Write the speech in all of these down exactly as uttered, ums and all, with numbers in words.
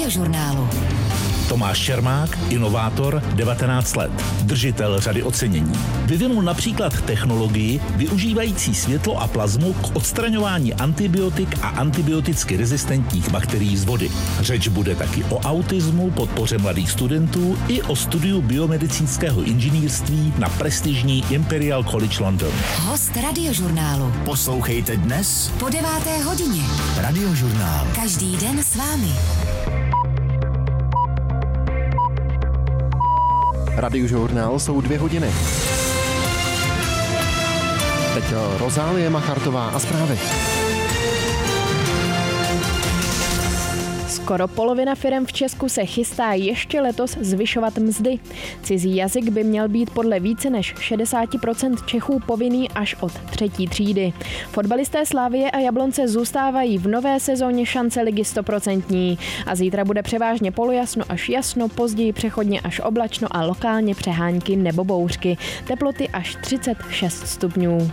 Radiožurnálu. Tomáš Čermák, inovátor, devatenáct let, držitel řady ocenění. Vyvinul například technologii využívající světlo a plazmu k odstraňování antibiotik a antibioticky rezistentních bakterií z vody. Řeč bude taky o autismu, podpoře mladých studentů i o studiu biomedicínského inženýrství na prestižní Imperial College London. Host Radiožurnálu. Poslouchejte dnes Po deváté hodině. Radiožurnál. Každý den s vámi. Radiožurnál jsou dvě hodiny. Teď Rozálie Machartová a zprávy. Skoro polovina firem v Česku se chystá ještě letos zvyšovat mzdy. Cizí jazyk by měl být podle více než šedesát procent Čechů povinný až od třetí třídy. Fotbalisté Slavie a Jablonce zůstávají v nové sezóně šance ligy sto procent. A zítra bude převážně polojasno až jasno, později přechodně až oblačno a lokálně přehánky nebo bouřky. Teploty až třicet šest stupňů.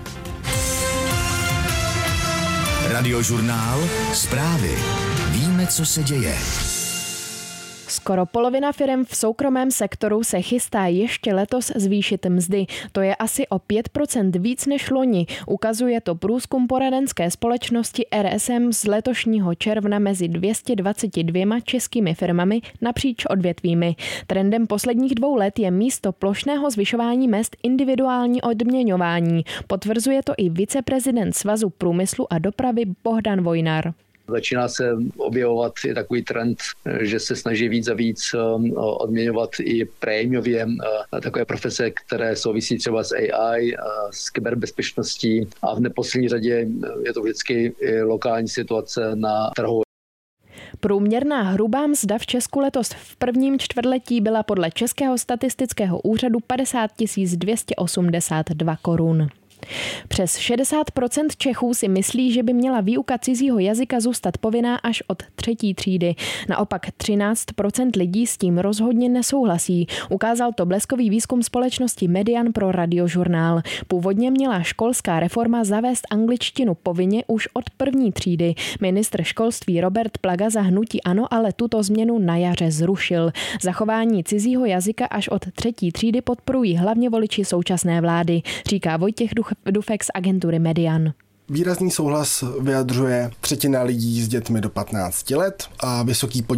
Radiožurnál. Zprávy. Víme, co se děje. Skoro polovina firem v soukromém sektoru se chystá ještě letos zvýšit mzdy. To je asi o pět procent víc než loni. Ukazuje to průzkum poradenské společnosti R S M z letošního června mezi dvě stě dvacet dva českými firmami napříč odvětvími. Trendem posledních dvou let je místo plošného zvyšování mezd individuální odměňování. Potvrzuje to i viceprezident Svazu průmyslu a dopravy Bohdan Vojnar. Začíná se objevovat i takový trend, že se snaží víc a víc odměňovat i prémiově takové profese, které souvisí třeba s A I, s kyberbezpečností a v neposlední řadě je to vždycky lokální situace na trhu. Průměrná hrubá mzda v Česku letos v prvním čtvrtletí byla podle Českého statistického úřadu padesát tisíc dvě stě osmdesát dva korun. Přes šedesát procent Čechů si myslí, že by měla výuka cizího jazyka zůstat povinná až od třetí třídy. Naopak třináct procent lidí s tím rozhodně nesouhlasí. Ukázal to bleskový výzkum společnosti Median pro Radiožurnál. Původně měla školská reforma zavést angličtinu povinně už od první třídy. Ministr školství Robert Plaga za hnutí ANO ale tuto změnu na jaře zrušil. Zachování cizího jazyka až od třetí třídy podporují hlavně voliči současné vlády, říká Vojtěch Dufek z agentury Median. Výrazný souhlas vyjadřuje třetina lidí s dětmi do patnácti let a vysoký podíl